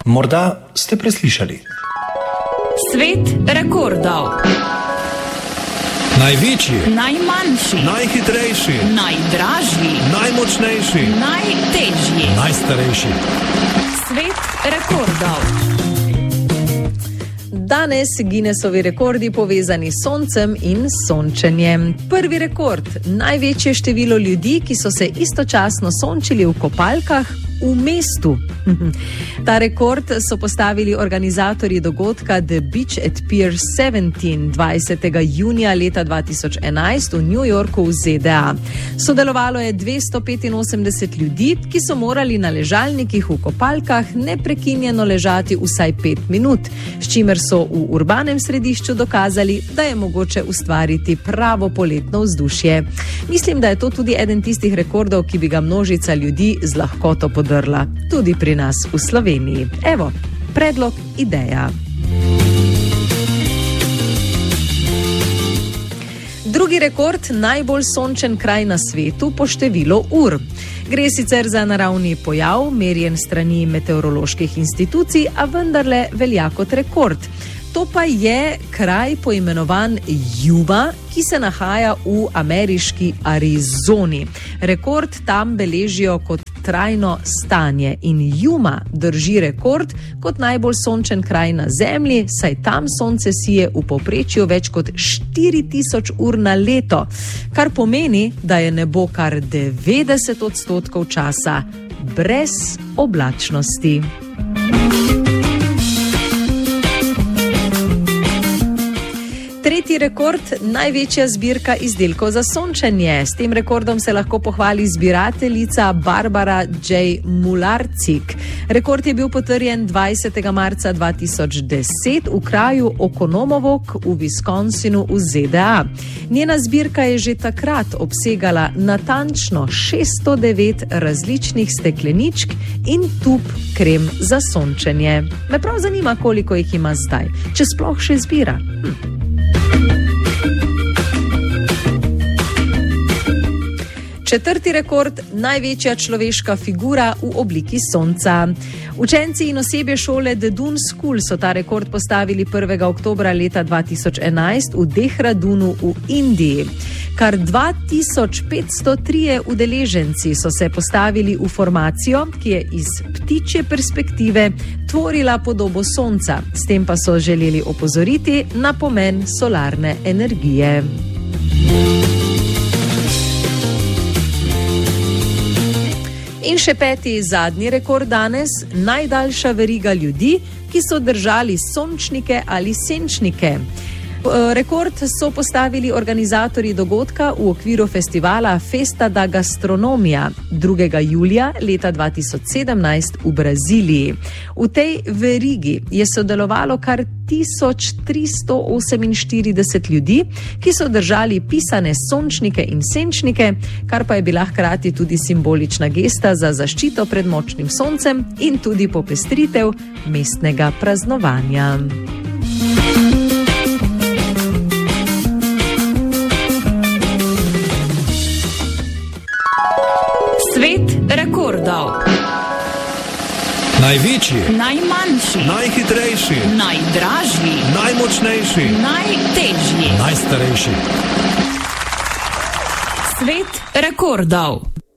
Morda ste preslišali. Svet rekordov. Največji, Najmanjši, najhitrejši, najdražji, najmočnejši, najtežji. najstarejši. Svet rekordov. Danes Guinnessovi rekordi povezani s soncem in sončenjem. Prvi rekord, največje število ljudi, ki so se istočasno sončili v kopalkah v mestu. Ta rekord so postavili organizatorji dogodka The Beach at Pier 17 20. junija leta 2011 v New Yorku v ZDA. Sodelovalo je 285 ljudi, ki so morali na ležalnikih v kopalkah neprekinjeno ležati vsaj 5 minut, s čimer so v urbanem središču dokazali, da je mogoče ustvariti pravo poletno vzdušje. Mislim, da je to tudi eden tistih rekordov, ki bi ga množica ljudi z lahkoto podrla. Tudi pri nas v Sloveniji. Evo, predlog, ideja. Drugi rekord, najbolj sončen kraj na svetu po številu ur. Gre sicer za naravni pojav, merjen strani meteoroloških institucij, a vendarle velja kot rekord. To pa je kraj poimenovan Yuma, ki se nahaja v ameriški Arizoni. Rekord tam beležijo kot trajno stanje in Yuma drži rekord kot najbolj sončen kraj na Zemlji, saj tam sonce sije v povprečju več kot 4000 ur na leto, kar pomeni, da je nebo kar 90% časa brez oblačnosti. Tretji rekord, največja zbirka izdelkov za sončenje. S tem rekordom se lahko pohvali zbirateljica Barbara J. Mularcik. Rekord je bil potrjen 20. marca 2010 v kraju Okonomovok v Wisconsinu v ZDA. Njena zbirka je že takrat obsegala natančno 609 različnih stekleničk in tub krem za sončenje. Me prav zanima, koliko jih ima zdaj, če sploh še zbira. Četrti rekord, največja človeška figura v obliki sonca. Učenci in osebje šole The Dune School so ta rekord postavili 1. oktobra leta 2011 v Dehradunu v Indiji. Kar 2503 udeleženci so se postavili v formacijo, ki je iz ptičje perspektive tvorila podobo sonca. S tem pa so želeli opozoriti na pomen solarne energije. In še peti, zadnji rekord danes, najdaljša veriga ljudi, ki so držali sončnike ali senčnike. Rekord so postavili organizatorji dogodka v okviru festivala Festa da Gastronomija 2. julija leta 2017 v Braziliji. V tej verigi je sodelovalo kar 1348 ljudi, ki so držali pisane sončnike in senčnike, kar pa je bila hkrati tudi simbolična gesta za zaščito pred močnim soncem in tudi popestritev mestnega praznovanja. Svet rekordov. Največji, Najmanjši, najhitrejši, najdražji, najmočnejši, najtežji. najstarejši. Svet rekordov.